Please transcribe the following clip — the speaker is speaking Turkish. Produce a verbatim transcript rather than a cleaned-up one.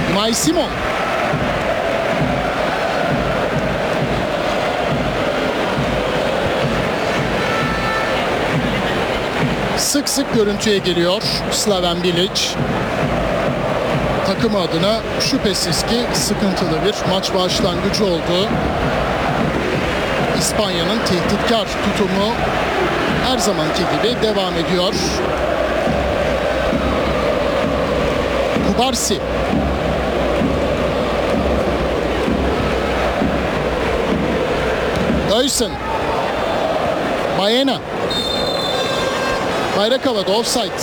Unai Simon. Sık sık görüntüye geliyor Slaven Bilic. Takımı adına şüphesiz ki sıkıntılı bir maç başlangıcı oldu. İspanya'nın tehditkar tutumu her zamanki gibi devam ediyor. Kubarsi. Öysen. Baena. Bayrak havada, offside.